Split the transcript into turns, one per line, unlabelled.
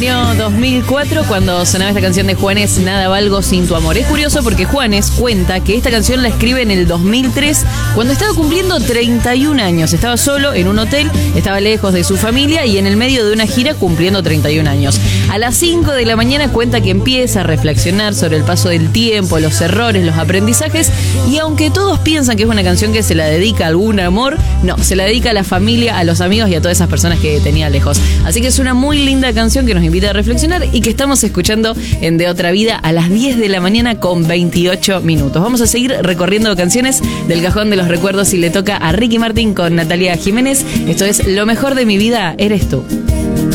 año 2004 cuando sonaba esta canción de Juanes, Nada valgo sin tu amor. Es curioso porque Juanes cuenta que esta canción la escribe en el 2003 cuando estaba cumpliendo 31 años. Estaba solo en un hotel, estaba lejos de su familia y en el medio de una gira cumpliendo 31 años. A las 5 de la mañana cuenta que empieza a reflexionar sobre el paso del tiempo, los errores, los aprendizajes, y aunque todos piensan que es una canción que se la dedica a algún amor, no, se la dedica a la familia, a los amigos y a todas esas personas que tenía lejos. Así que es una muy linda canción que nos invita a reflexionar y que estamos escuchando en De Otra Vida a las 10 de la mañana con 28 minutos. Vamos a seguir recorriendo canciones del cajón de los recuerdos y le toca a Ricky Martin con Natalia Jiménez. Esto es Lo mejor de mi vida eres tú.